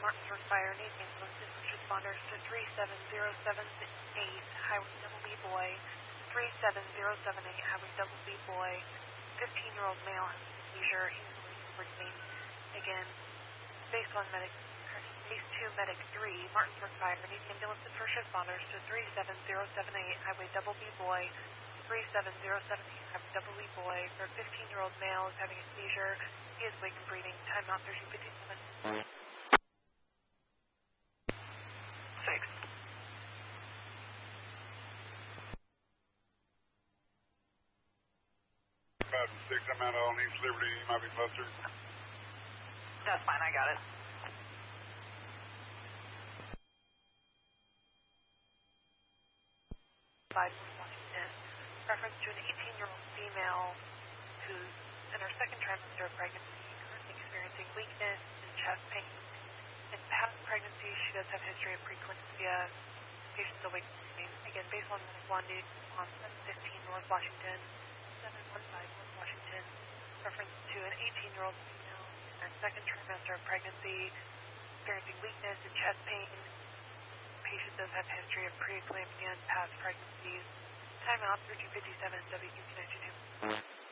Martinsburg Fire needs ambulance and first responders to 37078 Highway Double B Boy, 37078 Highway Double B Boy. 15-year-old male has a seizure. He's breathing. Again, Base 1 medic, Base 2 medic 3, Martinsburg Fire needs ambulance and first responders to 37078 Highway Double B Boy, 37078 Highway Double B Boy. For a 15-year-old male is having a seizure. He is awake and breathing. Timeout 1357. 6. 5 and 6, I'm out on East Liberty. You might be closer. That's fine, I got it. 5 Washington. Reference to an 18-year-old female who's in her second trimester of pregnancy, currently experiencing weakness and chest pain. In past pregnancy, she does have a history of preeclampsia. Patient's awake and breathing. Again, based on Wandu on 715 North Washington, 715 North Washington. Reference to an 18-year-old female in her second trimester of pregnancy, experiencing weakness and chest pain. Patient does have a history of preeclampsia and past pregnancies. Timeout 1357 WQQ 92.